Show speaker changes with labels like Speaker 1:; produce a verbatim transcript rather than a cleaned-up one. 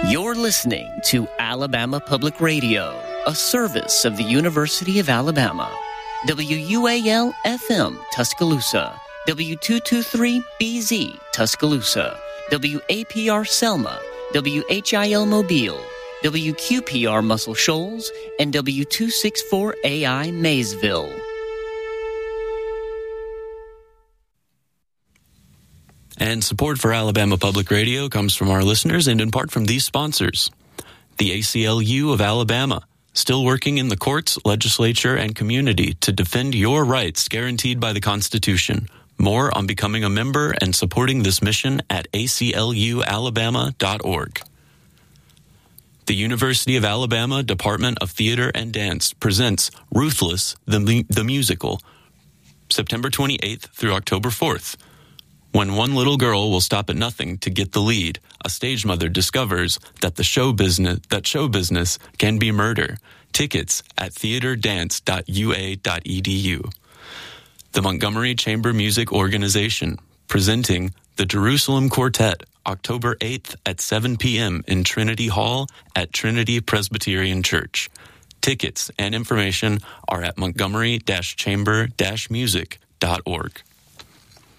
Speaker 1: You're listening to Alabama Public Radio, a service of the University of Alabama. W U A L F M Tuscaloosa, W two twenty-three B Z Tuscaloosa, W A P R Selma, W H I L Mobile, W Q P R Muscle Shoals, and W two sixty-four A I Maysville.
Speaker 2: And support for Alabama Public Radio comes from our listeners and in part from these sponsors. The A C L U of Alabama, still working in the courts, legislature, and community to defend your rights guaranteed by the Constitution. More on becoming a member and supporting this mission at A C L U alabama dot org. The University of Alabama Department of Theater and Dance presents Ruthless, the, the Musical, September twenty-eighth through October fourth. When one little girl will stop at nothing to get the lead, a stage mother discovers that the show business that show business can be murder. Tickets at theater dance dot u a dot e d u. The Montgomery Chamber Music Organization presenting the Jerusalem Quartet, October eighth at seven p.m. in Trinity Hall at Trinity Presbyterian Church. Tickets and information are at montgomery dash chamber dash music dot org.